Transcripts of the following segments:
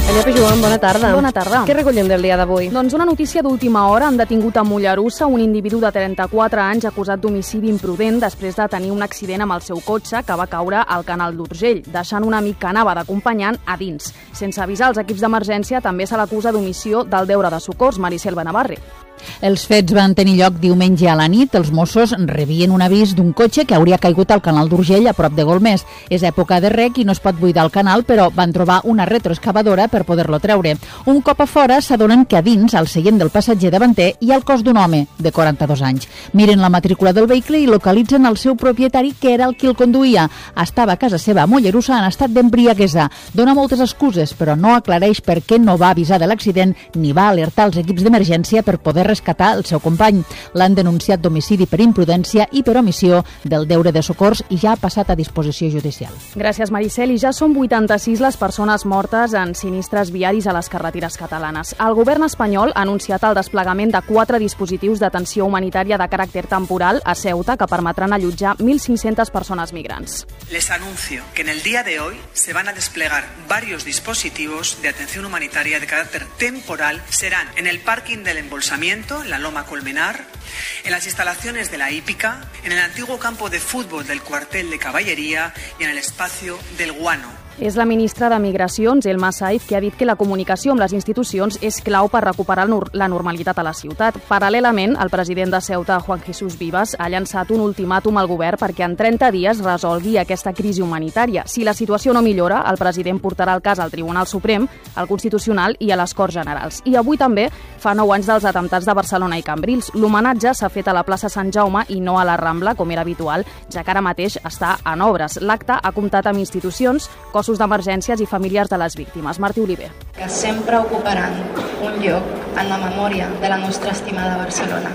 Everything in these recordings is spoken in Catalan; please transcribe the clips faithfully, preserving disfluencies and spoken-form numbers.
Enepa Joan, bona tarda. Bona tarda. Què recollem del dia d'avui? Doncs una notícia d'última hora. Han detingut a Mollerussa un individu de trenta-quatre anys acusat d'homicidi imprudent després de tenir un accident amb el seu cotxe que va caure al canal d'Urgell, deixant un amic que anava d'acompanyant a dins. Sense avisar els equips d'emergència, també se l'acusa d'omissió del deure de socors. Maricel Benavarri. Els fets van tenir lloc diumenge a la nit. Els Mossos rebien un avís d'un cotxe que hauria caigut al canal d'Urgell a prop de Golmés. És època de rec i no es pot buidar el canal, però van trobar una retroexcavadora per poder-lo treure. Un cop a fora s'adonen que a dins, al seient del passatger davanter, hi ha el cos d'un home de quaranta-dos anys. Miren la matrícula del vehicle i localitzen el seu propietari, que era el qui el conduïa. Estava a casa seva a Mollerussa en estat d'embriaguesa. Dona moltes excuses, però no aclareix per què no va avisar de l'accident ni va alertar els equips d'emergència per poder rescatar el seu company. L'han denunciat d'homicidi per imprudència i per omissió del deure de socors i ja ha passat a disposició judicial. Gràcies, Maricel. I ja són vuitanta-sis les persones mortes en sinistres viaris a les carreteres catalanes. El govern espanyol ha anunciat el desplegament de quatre dispositius d'atenció humanitària de caràcter temporal a Ceuta que permetran allotjar mil cinc-centes persones migrants. Les anuncio que en el día de hoy se van a desplegar varios dispositivos de atención humanitaria de carácter temporal. Serán en el parking del embolsamiento, en la Loma Colmenar, en las instalaciones de la hípica, en el antiguo campo de fútbol del cuartel de caballería y en el espacio del Guano. És la ministra de Migracions, Elma Saif, que ha dit que la comunicació amb les institucions és clau per recuperar la normalitat a la ciutat. Paral·lelament, el president de Ceuta, Juan Jesús Vivas, ha llançat un ultimàtum al govern perquè en trenta dies resolgui aquesta crisi humanitària. Si la situació no millora, el president portarà el cas al Tribunal Suprem, al Constitucional i a les Corts Generals. I avui també fa nou anys dels atemptats de Barcelona i Cambrils. L'homenatge s'ha fet a la plaça Sant Jaume i no a la Rambla, com era habitual, ja que ara mateix està en obres. L'acte ha comptat amb institucions, cossos d'emergències i familiars de les víctimes. Martí Oliver. Que sempre ocuparan un lloc en la memòria de la nostra estimada Barcelona.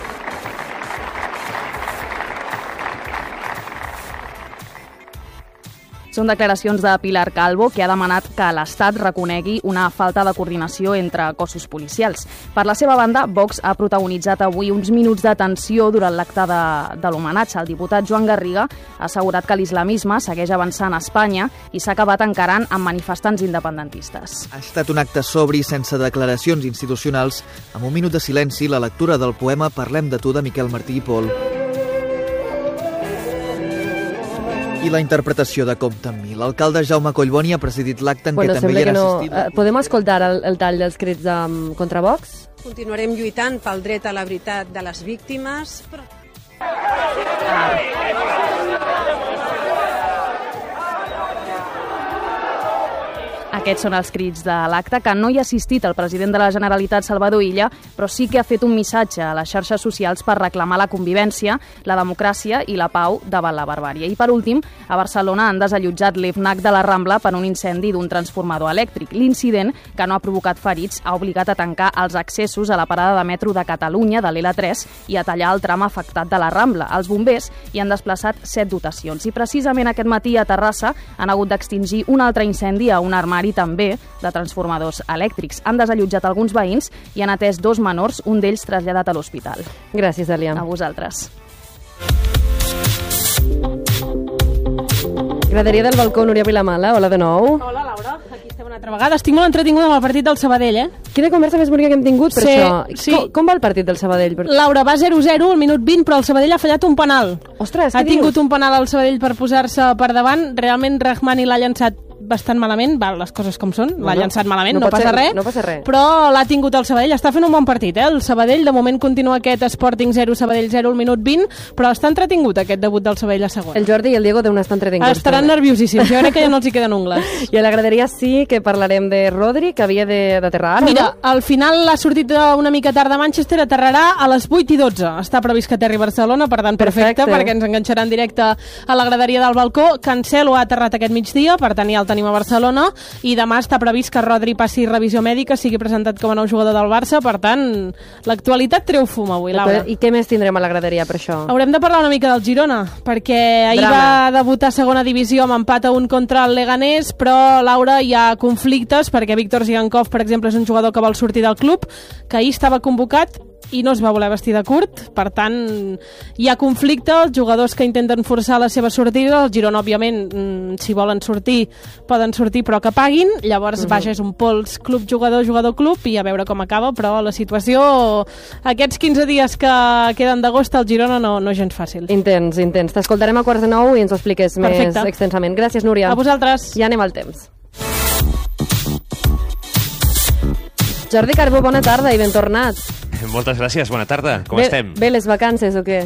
Són declaracions de Pilar Calvo, que ha demanat que l'Estat reconegui una falta de coordinació entre cossos policials. Per la seva banda, Vox ha protagonitzat avui uns minuts de tensió durant l'acte de, de l'homenatge. El diputat Joan Garriga ha assegurat que l'islamisme segueix avançant a Espanya i s'ha acabat encarant amb manifestants independentistes. Ha estat un acte sobri sense declaracions institucionals, amb un minut de silenci, la lectura del poema Parlem de tu de Miquel Martí i Pol i la interpretació de Compte amb mi. L'alcalde Jaume Collboni ha presidit l'acte en bueno, què també hi han no. assistit... Uh, podem escoltar el, el tall dels crits um, contra Vox? Continuarem lluitant pel dret a la veritat de les víctimes. Però... Aquests són els crits de l'acte, que no hi ha assistit el president de la Generalitat, Salvador Illa, però sí que ha fet un missatge a les xarxes socials per reclamar la convivència, la democràcia i la pau davant la barbàrie. I per últim, a Barcelona han desallotjat l'E F N A C de la Rambla per un incendi d'un transformador elèctric. L'incident, que no ha provocat ferits, ha obligat a tancar els accessos a la parada de metro de Catalunya, de l'L tres, i a tallar el tram afectat de la Rambla. Els bombers hi han desplaçat set dotacions. I precisament aquest matí a Terrassa han hagut d'extingir un altre incendi a un armari també de transformadors elèctrics. Han desallotjat alguns veïns i han atès dos menors, un d'ells traslladat a l'hospital. Gràcies, Dèlia. A vosaltres. Graderia del balcó, Núria Vilamala. Hola de nou. Hola, Laura. Aquí estem una altra vegada. Estic molt entretinguda amb el partit del Sabadell, eh? Quina conversa més bonica que hem tingut per sí, això. Sí. Com, com va el partit del Sabadell? Laura, va zero zero al minut vint, però el Sabadell ha fallat un penal. Ostres, ha què tingut dius? un penal al Sabadell per posar-se per davant. Realment Rahmani l'ha llançat bastant malament, val, les coses com són, l'ha no, llançat malament, no, no, passa ser, res, no passa res, però l'ha tingut el Sabadell, està fent un bon partit, eh? El Sabadell, de moment continua aquest Sporting zero, Sabadell zero, al minut vint, però està entretingut aquest debut del Sabadell a segona. El Jordi i el Diego deuen estar entretinguts. Estaran nerviosíssims, jo crec que ja no els hi queden ungles. I a la graderia sí que parlarem de Rodri, que havia d'aterrar ara. Mira, no? Al final l'ha sortit una mica tard de Manchester, aterrarà a les vuit i dotze. Està previst que aterri a Barcelona, per tant, perfecte, perfecte, perquè ens enganxarà en directe a la graderia del balcó. Cancelo ha aterrat aquest migdia, per tant ja el tenim a Barcelona, i demà està previst que Rodri passi revisió mèdica, sigui presentat com a nou jugador del Barça, per tant, l'actualitat treu fum avui, Laura. I què més tindrem a la graderia per això? Haurem de parlar una mica del Girona, perquè ahir Drama. va debutar a segona divisió amb empat a un contra el Leganés, però, Laura, hi ha conflictes, perquè Víctor Zigankov, per exemple, és un jugador que vol sortir del club, que ahir estava convocat i no es va voler vestir de curt, per tant hi ha conflicte, els jugadors que intenten forçar la seva sortida, el Girona òbviament si volen sortir poden sortir però que paguin, llavors uh-huh. vaja, és un pols club-jugador, jugador-club i a veure com acaba, però la situació aquests quinze dies que queden d'agost al Girona no, no és gens fàcil. Intens, intens. T'escoltarem a quarts de nou i ens ho expliques Perfecte. Més extensament. Gràcies, Núria. A vosaltres. Ja anem al temps. Jordi Carbó, bona tarda i ben tornat. Moltes gràcies, bona tarda. Com bé, estem? Bé les vacances o què?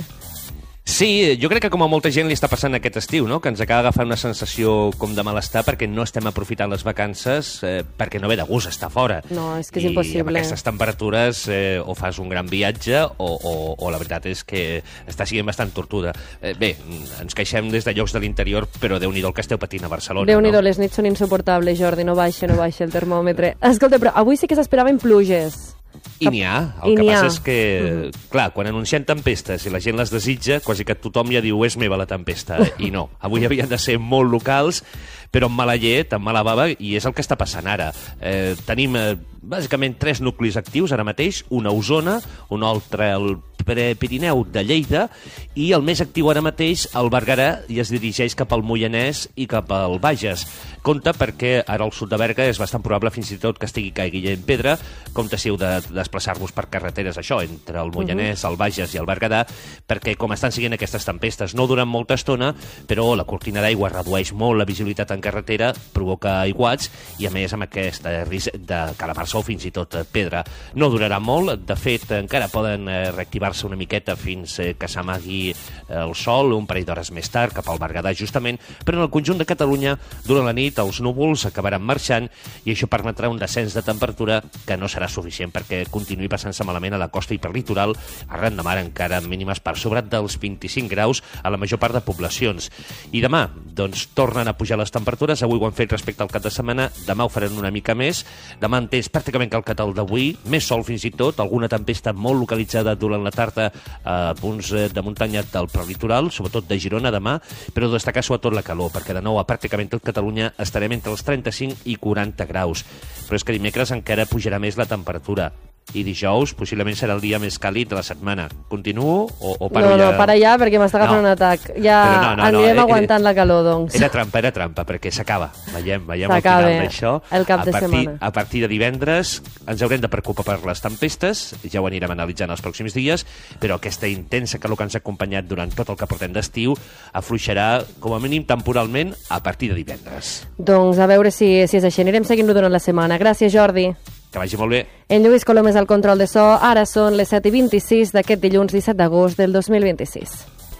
Sí, jo crec que com a molta gent li està passant aquest estiu, no? Que ens acaba agafant una sensació com de malestar perquè no estem aprofitant les vacances eh, perquè no ve de gust estar fora. No, és que és I impossible. I amb aquestes temperatures eh, o fas un gran viatge o, o, o la veritat és que està sent bastant tortuda. Eh, bé, ens queixem des de llocs de l'interior, però Déu-n'hi-do el que esteu patint a Barcelona, Déu-n'hi-do, no? Les nits són insuportables, Jordi, no baixa, no baixa el termòmetre. Escolta, però avui sí que s'esperaven pluges. I n'hi ha. El que passa és que, clar, quan anuncien tempestes i la gent les desitja, quasi que tothom ja diu és meva la tempesta. I no. Avui havien de ser molt locals, però amb mala llet, amb mala bava, i és el que està passant ara. Eh, tenim, eh, bàsicament, tres nuclis actius ara mateix, un a Osona, un altre al Pirineu de Lleida, i el més actiu ara mateix, el Berguedà, i es dirigeix cap al Moianès i cap al Bages. Compte perquè ara al sud de Berga és bastant probable fins i tot que estigui caigui en pedra, compte si heu de desplaçar-vos per carreteres, això, entre el Moianès, el Bages i el Berguedà, perquè com estan siguent aquestes tempestes no duren molta estona, però la cortina d'aigua redueix molt la visibilitat en carretera, provoca aiguats, i a més amb aquest risc de calamar-se o fins i tot pedra. No durarà molt, de fet encara poden reactivar-se una miqueta fins que s'amagui el sol, un parell d'hores més tard, cap al Berguedà justament, però en el conjunt de Catalunya, durant la nit, els núvols acabaran marxant i això permetrà un descens de temperatura que no serà suficient perquè continuï passant-se malament a la costa hiperlitoral, arran de mar encara mínimes per sobre dels vint-i-cinc graus a la major part de poblacions. I demà, doncs, tornen a pujar les temperatures, avui ho han fet respecte al cap de setmana, demà ho faran una mica més, demà en temps pràcticament calcat el d'avui, més sol fins i tot, alguna tempesta molt localitzada durant la tarda a punts de muntanya del prelitoral, sobretot de Girona demà, però destacar sobretot la calor, perquè de nou a pràcticament tot Catalunya estarem entre els trenta-cinc i quaranta graus. Però és que dimecres encara pujarà més la temperatura. I dijous possiblement serà el dia més càlid de la setmana. Continuo o, o paro no, ja? No, para ja, perquè m'està agafant no. un atac. Ja no, no, anirem no, aguantant era, la calor, doncs. Era trampa, era trampa, perquè s'acaba. Veiem, veiem al final d'això. El cap de a partir, setmana. A partir de divendres ens haurem de preocupar per les tempestes, ja ho anirem analitzant els pròxims dies, però aquesta intensa calor que ens ha acompanyat durant tot el que portem d'estiu afluixarà, com a mínim temporalment, a partir de divendres. Doncs a veure si, si és així. Anirem seguint-ho durant la setmana. Gràcies, Jordi. Que vagi molt bé. En Lluís Colom és el control de so. Ara són les set i vint-i-sis d'aquest dilluns disset d'agost del dos mil vint-i-sis.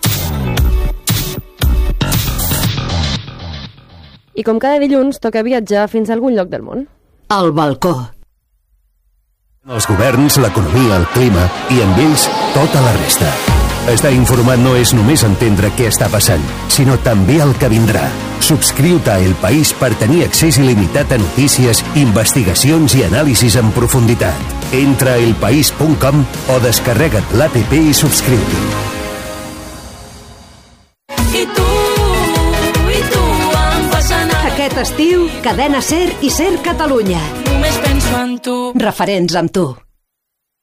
I com cada dilluns, toca viatjar fins a algun lloc del món. Al balcó. Els governs, l'economia, el clima i amb ells tota la resta. Estar informat no és només entendre què està passant, sinó també el que vindrà. Subscriu-te a El País per tenir accés il·limitat a notícies, investigacions i anàlisis en profunditat. Entra a elpaís punt com o descarrega't l'A P P i subscriu-t'hi. I tu, i tu em fas anar. Aquest estiu, Cadena Ser i Ser Catalunya. Només penso en tu. Referents amb tu.